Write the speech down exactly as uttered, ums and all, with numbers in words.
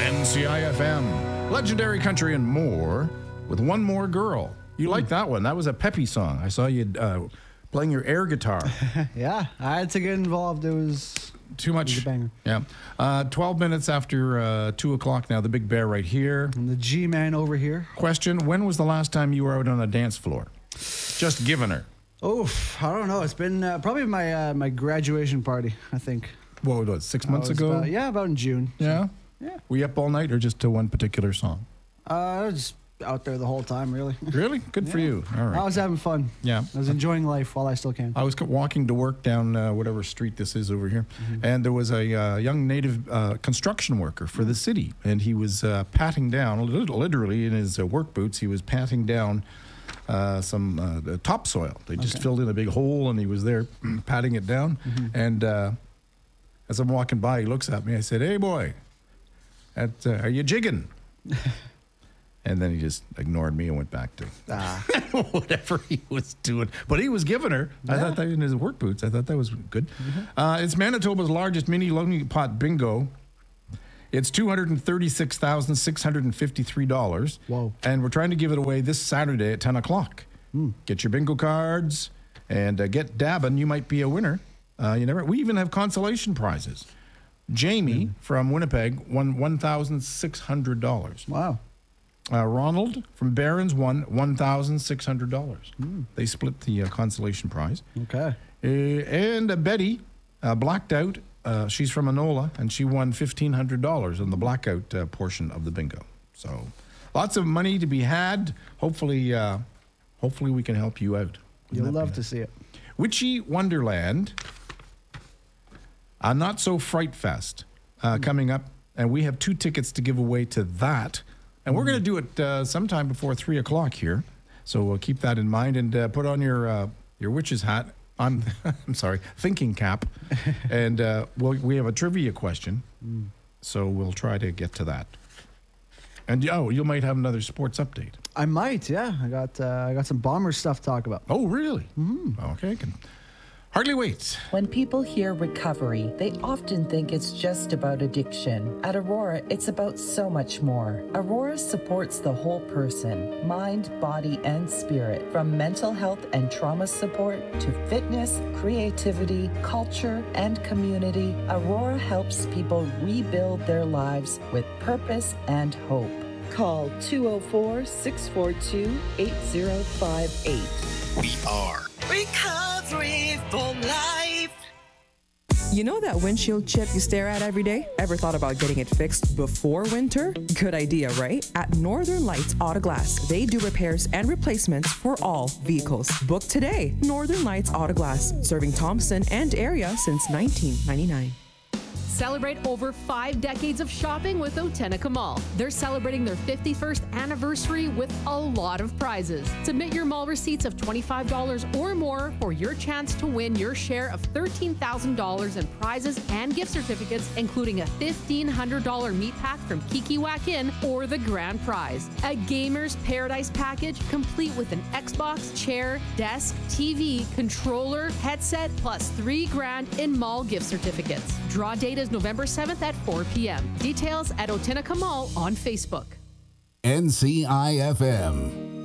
N C I F M, legendary country and more with One More Girl. You like that one? That was a peppy song. I saw you uh, playing your air guitar. Yeah, I had to get involved. It was too much. It was a banger. Yeah. Uh, twelve minutes after uh, two o'clock now, the Big Bear right here. And the G-Man over here. Question, when was the last time you were out on a dance floor? Just giving her. Oh, I don't know. It's been uh, probably my uh, my graduation party, I think. What was it, six months was ago? About, yeah, about in June. Yeah? So, yeah. Were you up all night or just to one particular song? Uh, I was just out there the whole time, really. Really? Good yeah. for you. All right. I was having fun. Yeah. I was enjoying life while I still can. I was walking to work down uh, whatever street this is over here, mm-hmm. and there was a uh, young native uh, construction worker for the city, and he was uh, patting down, literally in his uh, work boots, he was patting down uh, some uh, topsoil. They just okay. filled in a big hole, and he was there patting it down. Mm-hmm. And uh, as I'm walking by, he looks at me. I said, "Hey, boy, at, uh, are you jigging?" And then he just ignored me and went back to ah. whatever he was doing. But he was giving her. Yeah. I thought that in his work boots. I thought that was good. Mm-hmm. Uh, it's Manitoba's largest mini lonely pot bingo. It's two hundred thirty-six thousand six hundred fifty-three dollars. Whoa. And we're trying to give it away this Saturday at ten o'clock. Mm. Get your bingo cards and uh, get dabbing. You might be a winner. Uh, you never. We even have consolation prizes. Jamie mm. from Winnipeg won one thousand six hundred dollars. Wow. Uh, Ronald from Barron's won one thousand six hundred dollars. Mm. They split the uh, consolation prize. Okay. Uh, and uh, Betty uh, blacked out. Uh, she's from Enola, and she won fifteen hundred dollars on the blackout uh, portion of the bingo. So lots of money to be had. Hopefully, uh, hopefully we can help you out. Wouldn't You'll love to see it. Witchy Wonderland, a Not So Fright Fest uh, mm. coming up, and we have two tickets to give away to that. And we're going to do it uh, sometime before three o'clock here, so we'll keep that in mind and uh, put on your uh, your witch's hat. I'm I'm sorry, thinking cap, and uh, we'll, we have a trivia question, mm. so we'll try to get to that. And oh, you might have another sports update. I might, yeah. I got uh, I got some Bombers stuff to talk about. Oh, really? Mm-hmm. Okay, can hardly wait. When people hear recovery, they often think it's just about addiction. At Aurora, it's about so much more. Aurora supports the whole person, mind, body, and spirit. From mental health and trauma support to fitness, creativity, culture, and community, Aurora helps people rebuild their lives with purpose and hope. Call two oh four, six four two, eight oh five eight. We are Recovery for Life. You know that windshield chip you stare at every day? Ever thought about getting it fixed before winter? Good idea, right? At Northern Lights Auto Glass, they do repairs and replacements for all vehicles. Book today. Northern Lights Auto Glass, serving Thompson and area since nineteen ninety-nine. Celebrate over five decades of shopping with Otenica Mall. They're celebrating their fifty-first anniversary with a lot of prizes. Submit your mall receipts of twenty-five dollars or more for your chance to win your share of thirteen thousand dollars in prizes and gift certificates, including a fifteen hundred dollars meat pack from Kiki Whack In or the grand prize, a Gamer's Paradise package complete with an Xbox, chair, desk, T V, controller, headset, plus three grand in mall gift certificates. Draw date is November seventh at four p.m. Details at Otenica Mall on Facebook. N C I F M.